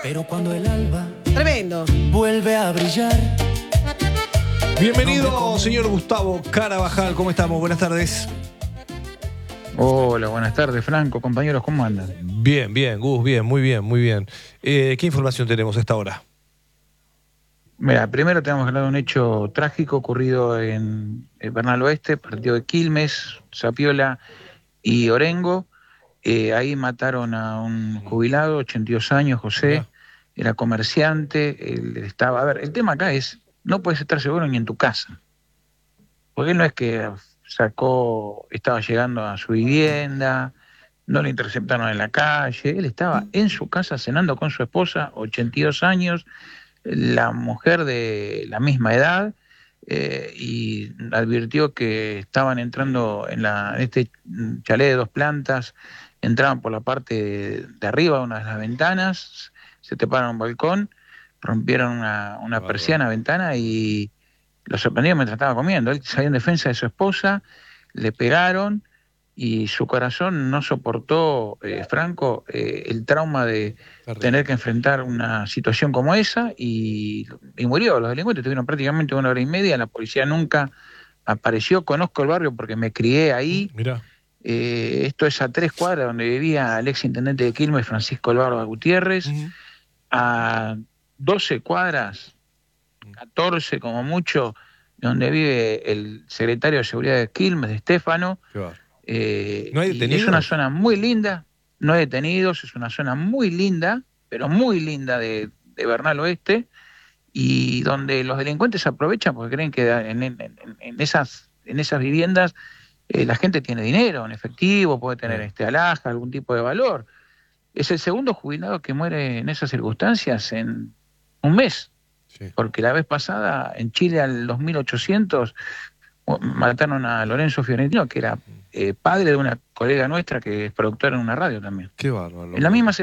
Pero cuando el alba Tremendo. vuelve a brillar. Bienvenido, señor Gustavo Carabajal. ¿Cómo estamos? Buenas tardes. Hola, buenas tardes, Franco. Compañeros, ¿cómo andan? Bien, Gus, bien, muy bien, muy bien. ¿Qué información tenemos a esta hora? Mira, primero tenemos que hablar de un hecho trágico ocurrido en Bernal Oeste, partido de Quilmes, Zapiola y Orengo. Ahí mataron a un jubilado, 82 años, José. Mirá. Era comerciante. Él estaba. A ver, el tema acá es: no puedes estar seguro ni en tu casa. Porque él no es que estaba llegando a su vivienda, no lo interceptaron en la calle. Él estaba en su casa cenando con su esposa, 82 años. La mujer de la misma edad, y advirtió que estaban entrando en este chalet de 2 plantas, entraban por la parte de arriba, una de las ventanas, se taparon un balcón, rompieron una persiana ventana y lo sorprendió mientras estaba comiendo. Él salió en defensa de su esposa, le pegaron y su corazón no soportó, Franco, el trauma de tener que enfrentar una situación como esa y murió. Los delincuentes tuvieron prácticamente 1 hora y media, la policía nunca apareció. Conozco el barrio porque me crié ahí. Mirá. Esto es a 3 cuadras donde vivía el ex intendente de Quilmes, Francisco El Barba Gutiérrez, a 12 cuadras, 14 como mucho, donde vive el secretario de Seguridad de Quilmes, de Estéfano. Qué bárbaro. ¿No hay Y detenidos? es una zona muy linda, no hay detenidos, es una zona muy linda, pero muy linda de Bernal Oeste, y donde los delincuentes aprovechan porque creen que en esas viviendas la gente tiene dinero en efectivo, puede tener alhaja, algún tipo de valor. Es el segundo jubilado que muere en esas circunstancias en un mes, porque la vez pasada en Chile al 2800 mataron a Lorenzo Fiorentino, que era padre de una colega nuestra que es productora en una radio también. Qué bárbaro. En la misma